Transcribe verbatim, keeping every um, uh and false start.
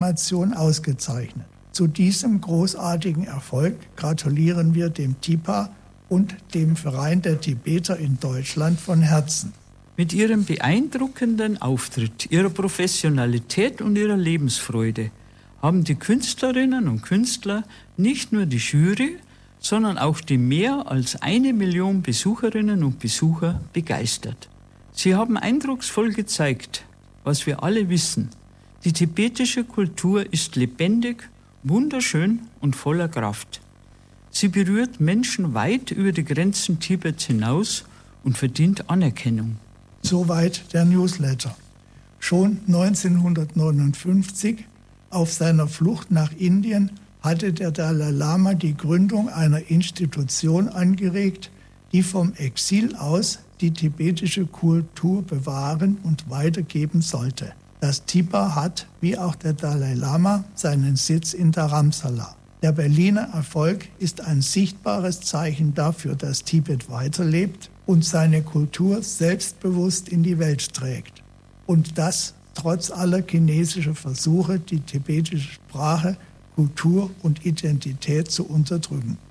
Generation ausgezeichnet. Zu diesem großartigen Erfolg gratulieren wir dem T I P A und dem Verein der Tibeter in Deutschland von Herzen. Mit ihrem beeindruckenden Auftritt, ihrer Professionalität und ihrer Lebensfreude haben die Künstlerinnen und Künstler nicht nur die Jury, sondern auch die mehr als eine Million Besucherinnen und Besucher begeistert. Sie haben eindrucksvoll gezeigt, was wir alle wissen. Die tibetische Kultur ist lebendig, wunderschön und voller Kraft. Sie berührt Menschen weit über die Grenzen Tibets hinaus und verdient Anerkennung. Soweit der Newsletter. Schon neunzehnhundertneunundfünfzig, auf seiner Flucht nach Indien, hatte der Dalai Lama die Gründung einer Institution angeregt, die vom Exil aus die tibetische Kultur bewahren und weitergeben sollte. Das T I P A hat, wie auch der Dalai Lama, seinen Sitz in Dharamsala. Der Berliner Erfolg ist ein sichtbares Zeichen dafür, dass Tibet weiterlebt und seine Kultur selbstbewusst in die Welt trägt. Und das trotz aller chinesischer Versuche, die tibetische Sprache, Kultur und Identität zu unterdrücken.